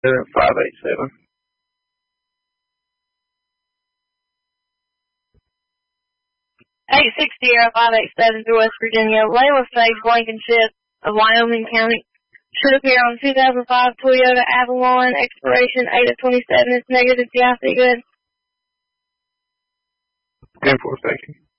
587. Sierra 587 through West Virginia. Layla Faye Blankenship of Wyoming County should appear on 2005 Toyota Avalon, expiration 8/27. It's negative. Do y'all see good? 10-4, thank you.